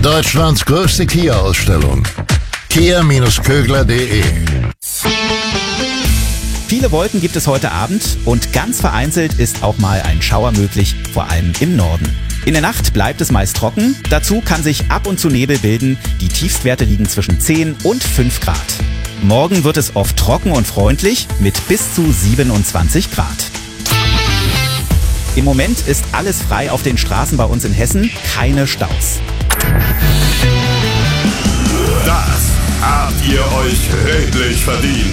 Deutschlands größte Kia-Ausstellung. Kia-Kögler.de. Viele Wolken gibt es heute Abend und ganz vereinzelt ist auch mal ein Schauer möglich, vor allem im Norden. In der Nacht bleibt es meist trocken, dazu kann sich ab und zu Nebel bilden, die Tiefstwerte liegen zwischen 10 und 5 Grad. Morgen wird es oft trocken und freundlich mit bis zu 27 Grad. Im Moment ist alles frei auf den Straßen bei uns in Hessen, keine Staus. Das habt ihr euch redlich verdient.